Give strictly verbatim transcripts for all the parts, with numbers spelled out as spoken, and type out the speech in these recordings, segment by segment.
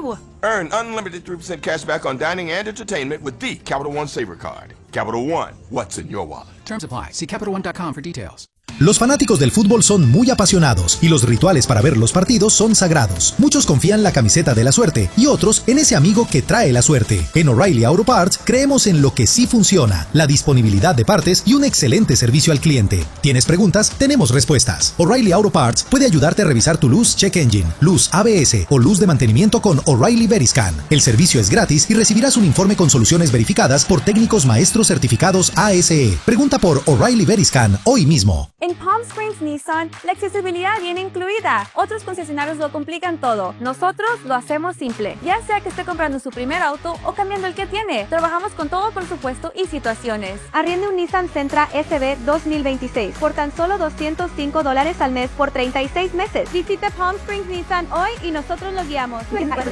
you. Earn unlimited three percent cash back on dining and entertainment with the Capital One Saver Card. Capital One, what's in your wallet? Terms apply. See Capital One dot com for details. Los fanáticos del fútbol son muy apasionados y los rituales para ver los partidos son sagrados. Muchos confían en la camiseta de la suerte y otros en ese amigo que trae la suerte. En O'Reilly Auto Parts creemos en lo que sí funciona, la disponibilidad de partes y un excelente servicio al cliente. ¿Tienes preguntas? Tenemos respuestas. O'Reilly Auto Parts puede ayudarte a revisar tu luz check engine, luz A B S o luz de mantenimiento con O'Reilly Veriscan. El servicio es gratis y recibirás un informe con soluciones verificadas por técnicos maestros certificados A S E. Pregunta por O'Reilly Veriscan hoy mismo. En Palm Springs Nissan, la accesibilidad viene incluida. Otros concesionarios lo complican todo. Nosotros lo hacemos simple. Ya sea que esté comprando su primer auto o cambiando el que tiene. Trabajamos con todo presupuesto y situaciones. Arriende un Nissan Sentra S V dos mil veintiséis por tan solo doscientos cinco dólares al mes por treinta y seis meses. Visite Palm Springs Nissan hoy y nosotros lo guiamos.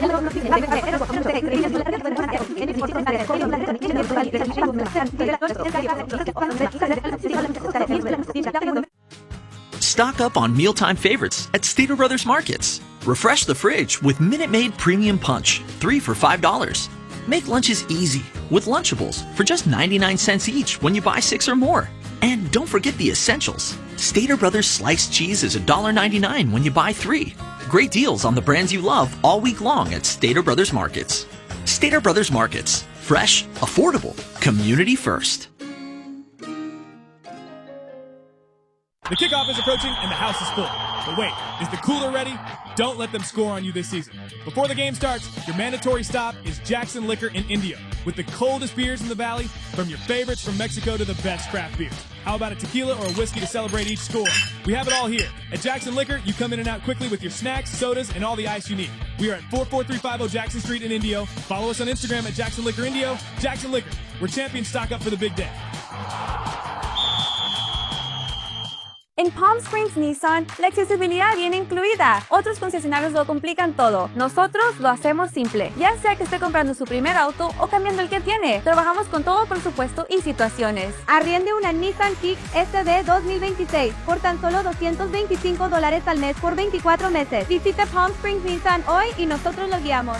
Stock up on mealtime favorites at Stater Brothers Markets. Refresh the fridge with Minute Maid Premium Punch, three for five dollars. Make lunches easy with Lunchables for just ninety-nine cents each when you buy six or more. And don't forget the essentials. Stater Brothers Sliced Cheese is one dollar and ninety-nine cents when you buy three. Great deals on the brands you love all week long at Stater Brothers Markets. Stater Brothers Markets. Fresh, affordable, community first. The kickoff is approaching and the house is full. But wait, is the cooler ready? Don't let them score on you this season. Before the game starts, your mandatory stop is Jackson Liquor in Indio, with the coldest beers in the valley, from your favorites from Mexico to the best craft beers. How about a tequila or a whiskey to celebrate each score? We have it all here. At Jackson Liquor, you come in and out quickly with your snacks, sodas, and all the ice you need. We are at four four three five zero Jackson Street in Indio. Follow us on Instagram at Jackson Liquor Indio. Jackson Liquor, we're champions stock up for the big day. En Palm Springs Nissan, la accesibilidad viene incluida. Otros concesionarios lo complican todo. Nosotros lo hacemos simple. Ya sea que esté comprando su primer auto o cambiando el que tiene. Trabajamos con todo presupuesto y situaciones. Arriende una Nissan Kicks S V dos mil veintiséis por tan solo doscientos veinticinco dólares al mes por veinticuatro meses. Visite Palm Springs Nissan hoy y nosotros lo guiamos.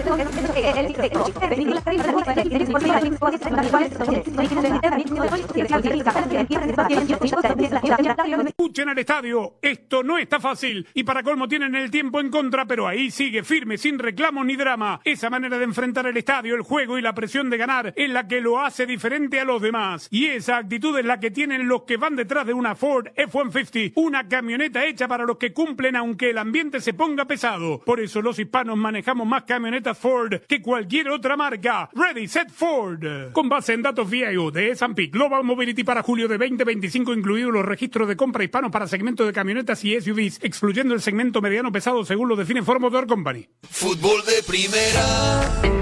Escuchen al estadio, esto no está fácil y para colmo tienen el tiempo en contra, pero ahí sigue firme, sin reclamos ni drama. Esa manera de enfrentar el estadio, el juego y la presión de ganar es la que lo hace diferente a los demás. Y esa actitud es la que tienen los que van detrás de una Ford F ciento cincuenta, una camioneta hecha para los que cumplen aunque el ambiente se ponga pesado. Por eso los hispanos manejamos más camionetas Ford que cualquier otra marca. Ready, Set, Ford. Con base en datos V I O de S and P Global Mobility para julio de veinte veinticinco, incluidos los registros de compra hispanos para segmento de camionetas y S U Vs, excluyendo el segmento mediano pesado según lo define Ford Motor Company. Fútbol de primera.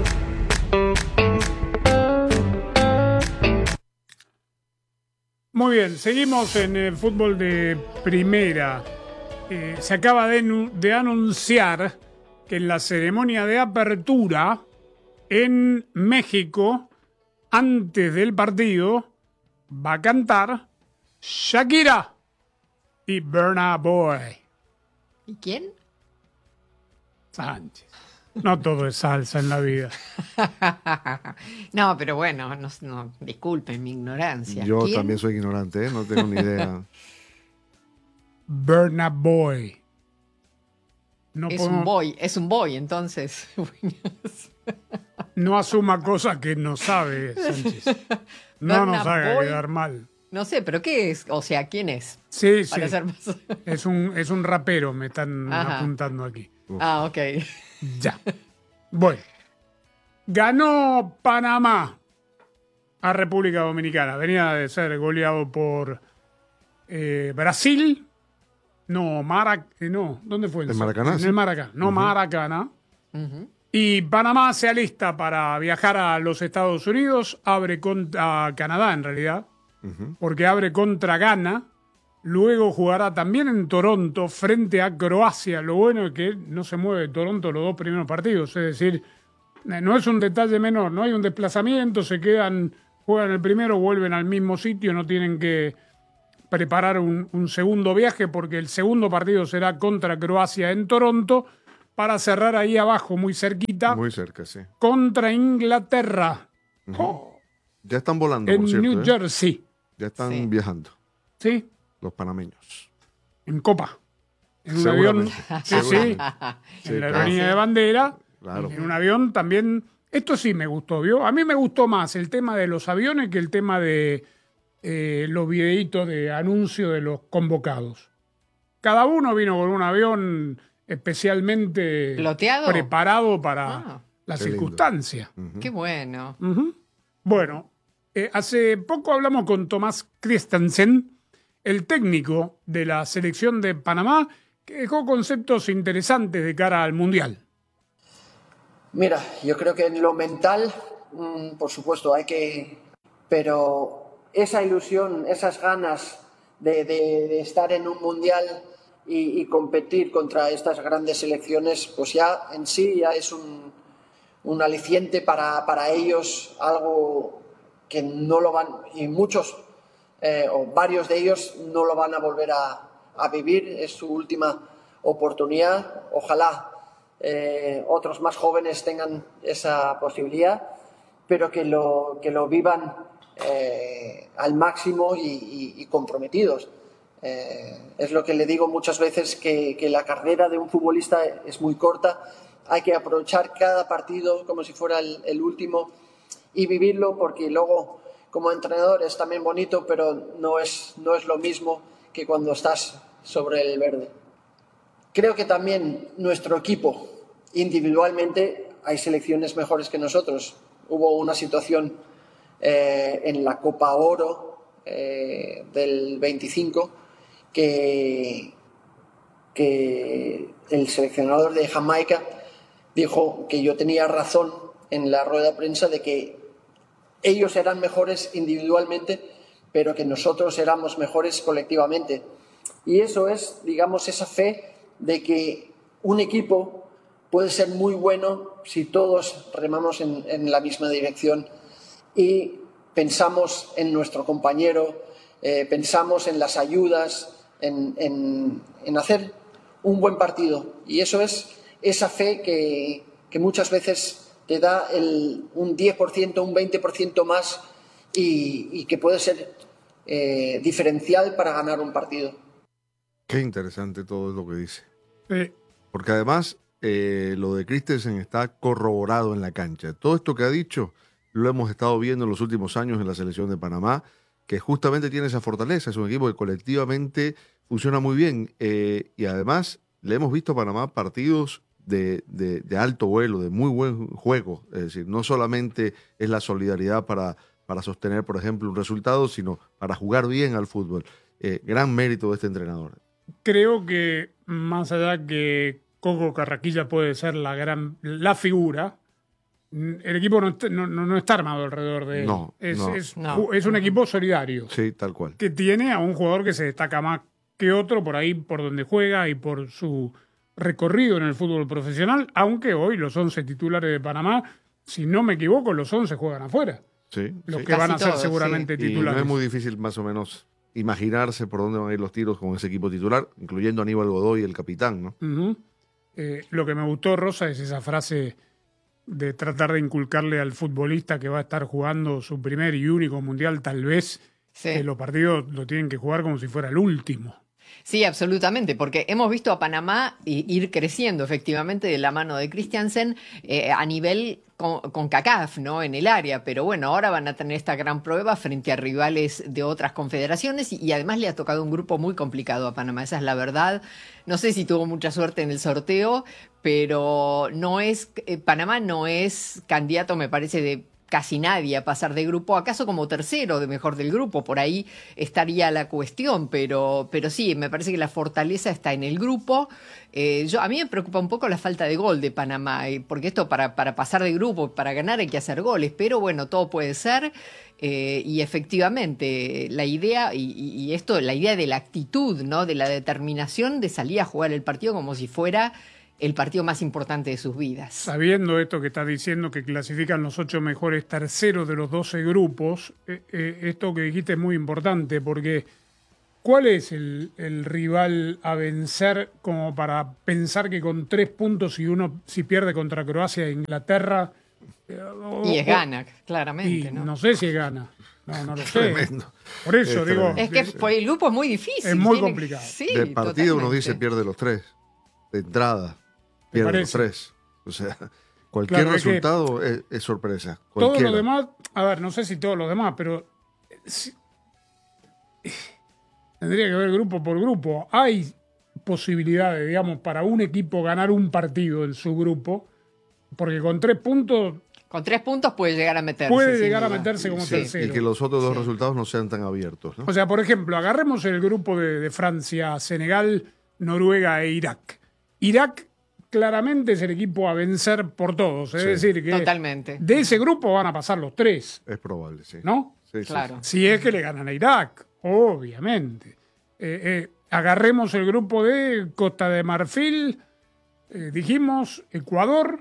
Muy bien, seguimos en el fútbol de primera. Eh, se acaba de, de anunciar que en la ceremonia de apertura en México, antes del partido, va a cantar Shakira y Burna Boy. ¿Y quién? Sánchez. No todo es salsa en la vida. No, pero bueno, no, no, disculpen mi ignorancia. Yo ¿Quién? también soy ignorante, ¿eh? No tengo ni idea. Burna Boy. No es podemos... un boy, es un boy, entonces. No asuma cosas que no sabe, Sánchez. No Burna nos haga Boy. quedar mal. No sé, pero ¿qué es? O sea, ¿quién es? Sí, Para sí. ser más... Es un, es un rapero, me están Ajá. apuntando aquí. Ah, ok. Ya. Bueno. Ganó Panamá a República Dominicana. Venía de ser goleado por eh, Brasil. No, Marac... eh, no, ¿dónde fue? ¿En Maracaná? En Sí. el Maracaná. No, Uh-huh. Maracaná. Uh-huh. Y Panamá se alista para viajar a los Estados Unidos. Abre contra Canadá, en realidad. Uh-huh. Porque abre contra Ghana. Luego jugará también en Toronto frente a Croacia. Lo bueno es que no se mueve Toronto los dos primeros partidos. Es decir, no es un detalle menor. No hay un desplazamiento, se quedan, juegan el primero, vuelven al mismo sitio. No tienen que preparar un, un segundo viaje porque el segundo partido será contra Croacia en Toronto para cerrar ahí abajo, muy cerquita. cerquita. Muy cerca, sí. Contra Inglaterra. Uh-huh. Oh, Ya están volando, en por cierto. New ¿eh? Jersey. Ya están Sí. viajando Sí, los panameños. en Copa. En un avión. Seguramente. Sí, sí. Seguramente. En Sí, la claro. aerolínea de bandera. Claro. En un avión también. Esto sí me gustó, ¿vio? A mí me gustó más el tema de los aviones que el tema de eh, los videitos de anuncio de los convocados. Cada uno vino con un avión especialmente ¿Ploteado? preparado para Ah, la qué lindo. circunstancia. Ujú. qué bueno. Ujú. Bueno, eh, hace poco hablamos con Tomás Christensen, el técnico de la selección de Panamá, que dejó conceptos interesantes de cara al Mundial. Mira, yo creo que en lo mental, mmm, por supuesto, hay que... Pero esa ilusión, esas ganas de, de, de estar en un mundial y, y competir contra estas grandes selecciones, pues ya en sí ya es un, un aliciente para, para ellos, algo que no lo van... Y muchos, eh, o varios de ellos, no lo van a volver a, a vivir. Es su última oportunidad. Ojalá Eh, otros más jóvenes tengan esa posibilidad, pero que lo, que lo vivan eh, al máximo y, y, y comprometidos. Eh, es lo que le digo muchas veces, que, que la carrera de un futbolista es muy corta, hay que aprovechar cada partido como si fuera el, el último y vivirlo, porque luego como entrenador es también bonito, pero no es, no es lo mismo que cuando estás sobre el verde. Creo que también nuestro equipo, individualmente, hay selecciones mejores que nosotros. Hubo una situación eh, en la Copa Oro eh, del veinticinco que, que el seleccionador de Jamaica dijo que yo tenía razón en la rueda de prensa de que ellos eran mejores individualmente, pero que nosotros éramos mejores colectivamente. Y eso es, digamos, esa fe de que un equipo puede ser muy bueno si todos remamos en, en la misma dirección y pensamos en nuestro compañero, eh, pensamos en las ayudas, en, en, en hacer un buen partido. Y eso es esa fe que, que muchas veces te da el, un diez por ciento, un veinte por ciento más y, y que puede ser eh, diferencial para ganar un partido. Qué interesante todo lo que dice. Eh, Porque además, eh, lo de Christensen está corroborado en la cancha. Todo esto que ha dicho lo hemos estado viendo en los últimos años en la selección de Panamá, que justamente tiene esa fortaleza. Es un equipo que colectivamente funciona muy bien. Eh, y además, le hemos visto a Panamá partidos de, de, de alto vuelo, de muy buen juego. Es decir, no solamente es la solidaridad para, para sostener, por ejemplo, un resultado, sino para jugar bien al fútbol. Eh, gran mérito de este entrenador. creo que más allá que Coco Carraquilla puede ser la gran la figura, el equipo no, no, no está armado alrededor de él. No, es, no. es, No. es un equipo solidario. Sí, tal cual. Que tiene a un jugador que se destaca más que otro por ahí, por donde juega y por su recorrido en el fútbol profesional, aunque hoy los once titulares de Panamá, si no me equivoco, los once juegan afuera. Sí, Los sí. que van a Casi ser todos, seguramente Y no titulares. es muy difícil más o menos imaginarse por dónde van a ir los tiros con ese equipo titular, incluyendo a Aníbal Godoy, el capitán, ¿no? Ujú. Eh, lo que me gustó, Rosa, es esa frase de tratar de inculcarle al futbolista que va a estar jugando su primer y único mundial, tal vez, Sí. que los partidos lo tienen que jugar como si fuera el último. Sí, absolutamente, porque hemos visto a Panamá ir creciendo efectivamente de la mano de Christiansen eh, a nivel con, con CACAF, ¿no? En el área, pero bueno, ahora van a tener esta gran prueba frente a rivales de otras confederaciones y, y además le ha tocado un grupo muy complicado a Panamá, esa es la verdad. No sé si tuvo mucha suerte en el sorteo, pero no es eh, Panamá no es candidato, me parece, de casi nadie a pasar de grupo, acaso como tercero de mejor del grupo, por ahí estaría la cuestión, pero, pero sí, me parece que la fortaleza está en el grupo. Eh, yo, a mí me preocupa un poco la falta de gol de Panamá, eh, porque esto para, para pasar de grupo, para ganar hay que hacer goles, pero bueno, todo puede ser, eh, y efectivamente la idea, y, y esto, la idea de la actitud, ¿no? De la determinación de salir a jugar el partido como si fuera el partido más importante de sus vidas. Sabiendo esto que está diciendo, que clasifican los ocho mejores terceros de los doce grupos, eh, eh, esto que dijiste es muy importante, porque ¿cuál es el, el rival a vencer como para pensar que con tres puntos y uno si pierde contra Croacia e Inglaterra... Eh, o, y es gana, claramente. Y ¿no? no sé si es gana. No, no lo sé. Tremendo. Por eso es digo... Es que el grupo es muy difícil. Es muy tiene, complicado. Sí, de partido totalmente. uno dice pierde los tres. De entrada, pierde los tres. O sea, cualquier claro, resultado es, es sorpresa. Todo Cualquiera. lo demás, a ver, no sé si todos los demás, pero... Si, tendría que ver grupo por grupo. Hay posibilidades, digamos, para un equipo ganar un partido en su grupo, porque con tres puntos... Con tres puntos puede llegar a meterse. Puede llegar duda. a meterse como Sí, tercero. y que los otros dos Sí. resultados no sean tan abiertos, ¿no? O sea, por ejemplo, agarremos el grupo de, de Francia, Senegal, Noruega e Irak. Irak claramente es el equipo a vencer por todos. Es Sí. decir, que Totalmente. de ese grupo van a pasar los tres, Es probable, sí. ¿no? Sí, sí, Claro. sí. Si es que le ganan a Irak, obviamente. Eh, eh, agarremos el grupo de Costa de Marfil, eh, dijimos Ecuador,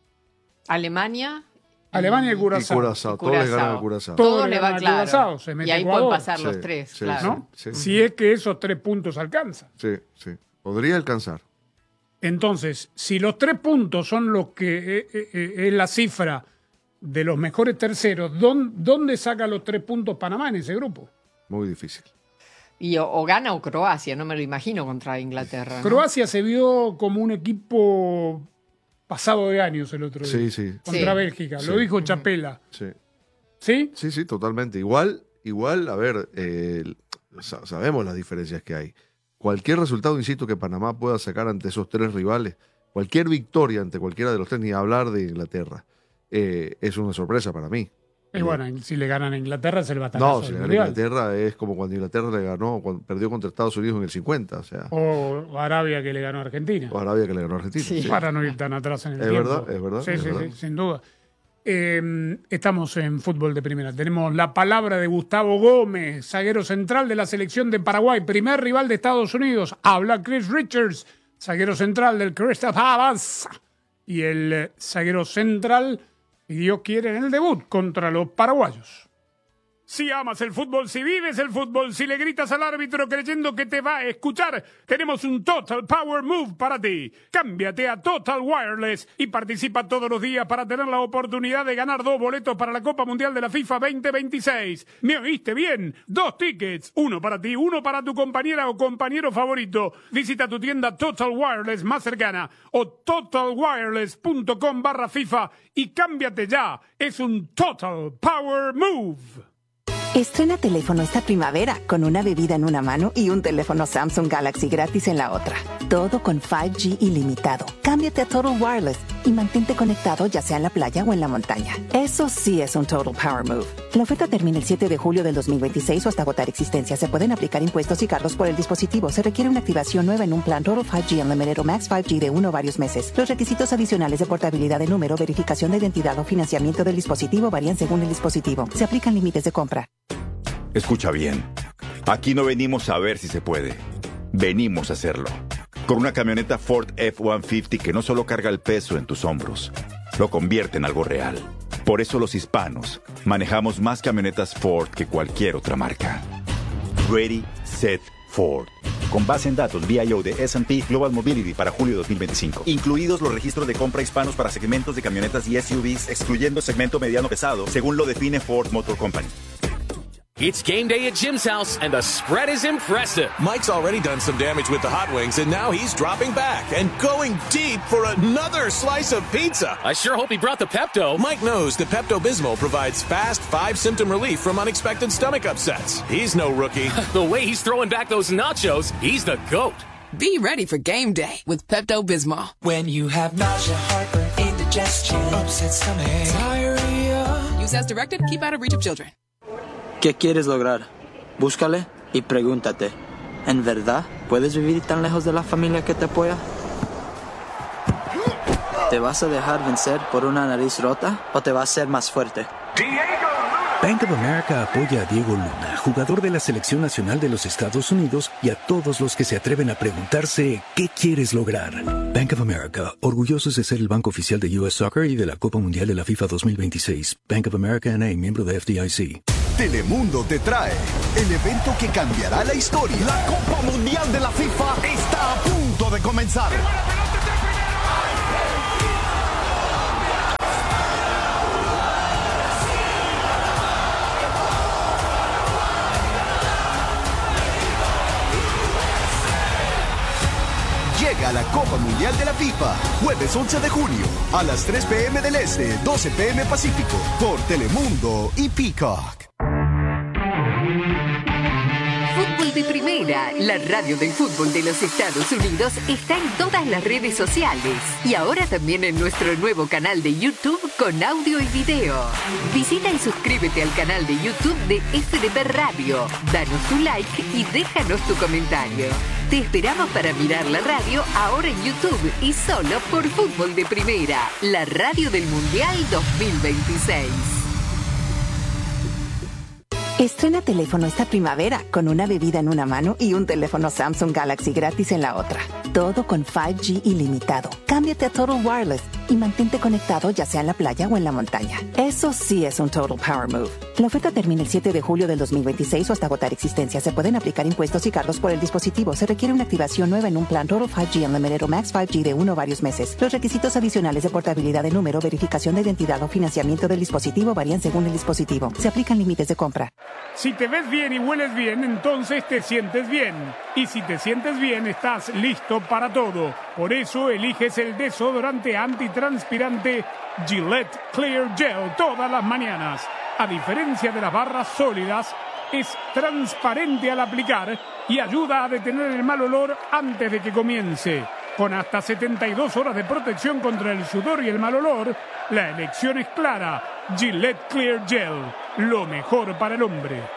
Alemania. Alemania y Y Curazao. Curazao, Y todos le Curazao. ganan a Curazao. Todo Todo le le va gana a claro. Curazao, se mete Y ahí Ecuador. pueden pasar los Sí, tres, sí, claro. ¿no? Sí. Si es que esos tres puntos alcanzan. Sí, sí. Podría alcanzar. Entonces, si los tres puntos son los que eh, eh, eh, es la cifra de los mejores terceros, ¿dónde, ¿dónde saca los tres puntos Panamá en ese grupo? Muy difícil. Y o, o gana o Croacia, no me lo imagino contra Inglaterra. ¿no? Croacia se vio como un equipo pasado de años el otro día. Sí, sí. Contra Sí. Bélgica, Sí. lo dijo Chapela. Sí. ¿Sí? Sí, sí, totalmente. Igual, igual, a ver, eh, sa- sabemos las diferencias que hay. Cualquier resultado, insisto, que Panamá pueda sacar ante esos tres rivales, cualquier victoria ante cualquiera de los tres, ni hablar de Inglaterra, eh, es una sorpresa para mí. Y bueno, si le ganan a Inglaterra es el batacazo No, si del le gana Mundial. Inglaterra es como cuando Inglaterra le ganó, cuando perdió contra Estados Unidos en el cincuenta, o sea, O Arabia que le ganó a Argentina. o Arabia que le ganó a Argentina. Sí. sí. Para no ir tan atrás en el Es tiempo. verdad, es verdad, Sí, es sí, verdad. sí, sin duda. Eh, estamos en fútbol de primera. Tenemos la palabra de Gustavo Gómez, zaguero central de la selección de Paraguay, primer rival de Estados Unidos. Habla Chris Richards, zaguero central del Crystal Palace. Y el eh, zaguero central, y Dios quiere, en el debut contra los paraguayos. Si amas el fútbol, si vives el fútbol, si le gritas al árbitro creyendo que te va a escuchar, tenemos un Total Power Move para ti. Cámbiate a Total Wireless y participa todos los días para tener la oportunidad de ganar dos boletos para la Copa Mundial de la FIFA veinte veintiséis. ¿Me oíste bien? Dos tickets, uno para ti, uno para tu compañera o compañero favorito. Visita tu tienda Total Wireless más cercana o totalwireless.com barra FIFA y cámbiate ya. Es un Total Power Move. Estrena teléfono esta primavera con una bebida en una mano y un teléfono Samsung Galaxy gratis en la otra. Todo con cinco G ilimitado. Cámbiate a Total Wireless y mantente conectado ya sea en la playa o en la montaña. Eso sí es un Total Power Move. La oferta termina el siete de julio del dos mil veintiséis o hasta agotar existencia. Se pueden aplicar impuestos y cargos por el dispositivo. Se requiere una activación nueva en un plan Total cinco G Unlimited o Max cinco G de uno o varios meses. Los requisitos adicionales de portabilidad de número, verificación de identidad o financiamiento del dispositivo varían según el dispositivo. Se aplican límites de compra. Escucha bien. Aquí no venimos a ver si se puede. Venimos a hacerlo. Con una camioneta Ford F ciento cincuenta que no solo carga el peso en tus hombros, lo convierte en algo real. Por eso los hispanos manejamos más camionetas Ford que cualquier otra marca. Ready, Set, Ford. Con base en datos V I O de S and P Global Mobility para julio dos mil veinticinco. Incluidos los registros de compra hispanos para segmentos de camionetas y S U Vs, excluyendo segmento mediano pesado, según lo define Ford Motor Company. It's game day at Jim's house, and the spread is impressive. Mike's already done some damage with the hot wings, and now he's dropping back and going deep for another slice of pizza. I sure hope he brought the Pepto. Mike knows that Pepto-Bismol provides fast five-symptom relief from unexpected stomach upsets. He's no rookie. The way he's throwing back those nachos, he's the GOAT. Be ready for game day with Pepto-Bismol. When you have nausea, heartburn, indigestion, upset stomach, diarrhea. Use as directed. Keep out of reach of children. ¿Qué quieres lograr? Búscale y pregúntate. ¿En verdad puedes vivir tan lejos de la familia que te apoya? ¿Te vas a dejar vencer por una nariz rota o te vas a ser más fuerte? Bank of America apoya a Diego Luna, jugador de la Selección Nacional de los Estados Unidos, y a todos los que se atreven a preguntarse ¿qué quieres lograr? Bank of America, orgullosos de ser el banco oficial de U S Soccer y de la Copa Mundial de la FIFA dos mil veintiséis. Bank of America N A, miembro de F D I C. Telemundo te trae el evento que cambiará la historia. La Copa Mundial de la FIFA está a punto de comenzar. Llega la Copa Mundial de la FIFA, jueves once de junio, a las tres p m del Este, doce p m Pacífico, por Telemundo y Peacock. Fútbol de Primera, la radio del fútbol de los Estados Unidos, está en todas las redes sociales y ahora también en nuestro nuevo canal de YouTube con audio y video. Visita y suscríbete al canal de YouTube de F D P Radio, danos tu like y déjanos tu comentario. Te esperamos para mirar la radio ahora en YouTube y solo por Fútbol de Primera, la radio del Mundial dos mil veintiséis. Estrena teléfono esta primavera con una bebida en una mano y un teléfono Samsung Galaxy gratis en la otra. Todo con cinco G ilimitado. Cámbiate a Total Wireless y mantente conectado ya sea en la playa o en la montaña. Eso sí es un Total Power Move. La oferta termina el siete de julio del dos mil veintiséis o hasta agotar existencia. Se pueden aplicar impuestos y cargos por el dispositivo. Se requiere una activación nueva en un plan Total cinco G Unlimited o Max cinco G de uno o varios meses. Los requisitos adicionales de portabilidad de número, verificación de identidad o financiamiento del dispositivo varían según el dispositivo. Se aplican límites de compra. Si te ves bien y hueles bien, entonces te sientes bien. Y si te sientes bien, estás listo para todo. Por eso eliges el desodorante antitranspirante Gillette Clear Gel todas las mañanas. A diferencia de las barras sólidas, es transparente al aplicar y ayuda a detener el mal olor antes de que comience. Con hasta setenta y dos horas de protección contra el sudor y el mal olor, la elección es clara. Gillette Clear Gel, lo mejor para el hombre.